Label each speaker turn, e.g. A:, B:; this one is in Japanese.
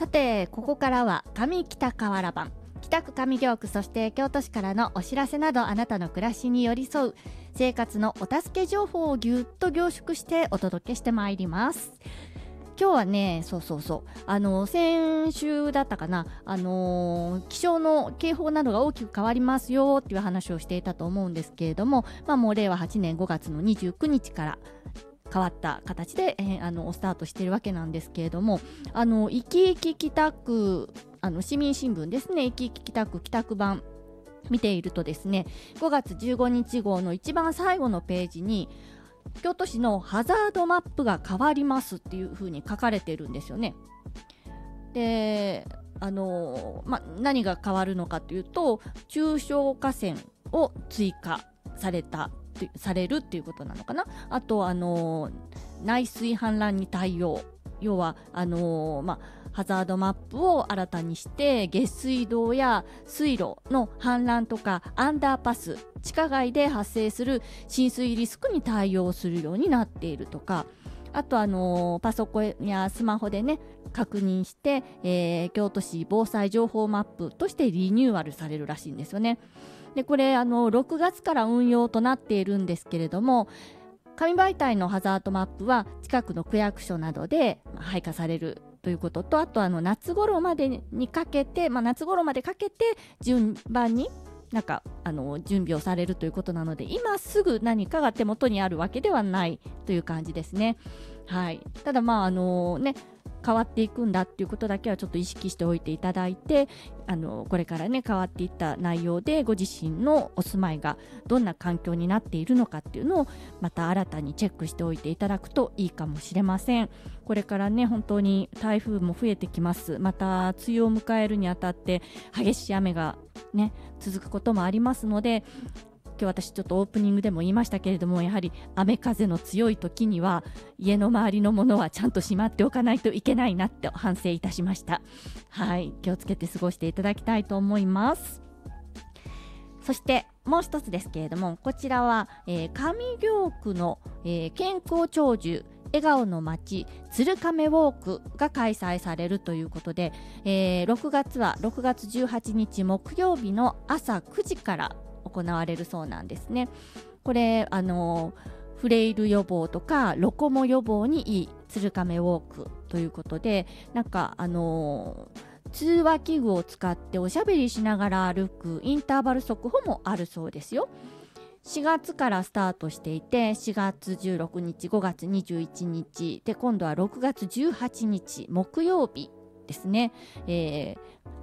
A: さて、ここからは上北河原版、北区上京区、そして京都市からのお知らせなど、あなたの暮らしに寄り添う生活のお助け情報をぎゅっと凝縮してお届けしてまいります。今日はね、先週だったかな、気象の警報などが大きく変わりますよっていう話をしていたと思うんですけれども、もう令和8年5月の29日から変わった形で、スタートしているわけなんですけれども、いきいき北区、市民新聞ですね、いきいき北区北区版見ているとですね、5月15日号の一番最後のページに京都市のハザードマップが変わりますっていう風に書かれてるんですよね。で、何が変わるのかというと、中小河川を追加されるっていうことなのかな。あと内水氾濫に対応、要はハザードマップを新たにして下水道や水路の氾濫とかアンダーパス、地下街で発生する浸水リスクに対応するようになっているとか、あとパソコンやスマホでね確認して、京都市防災情報マップとしてリニューアルされるらしいんですよね。でこれ6月から運用となっているんですけれども、紙媒体のハザードマップは近くの区役所などで配下されるということと、あと夏頃までかけて順番に準備をされるということなので、今すぐ何かが手元にあるわけではないという感じですね。はい、ただ変わっていくんだっていうことだけはちょっと意識しておいていただいて、これからね変わっていった内容でご自身のお住まいがどんな環境になっているのかっていうのをまた新たにチェックしておいていただくといいかもしれません。これからね本当に台風も増えてきます。また梅雨を迎えるにあたって激しい雨がね続くこともありますので、今日私ちょっとオープニングでも言いましたけれども、やはり雨風の強い時には家の周りのものはちゃんとしまっておかないといけないなって反省いたしました。はい、気をつけて過ごしていただきたいと思います。そしてもう一つですけれども、こちらは、上京区の、健康長寿笑顔の街鶴亀ウォークが開催されるということで、6月は6月18日木曜日の朝9時から行われるそうなんですね。これフレイル予防とかロコモ予防にいい鶴亀ウォークということで、通話器具を使っておしゃべりしながら歩くインターバル速歩もあるそうですよ。4月からスタートしていて、4月16日5月21日で、今度は6月18日木曜日ですね、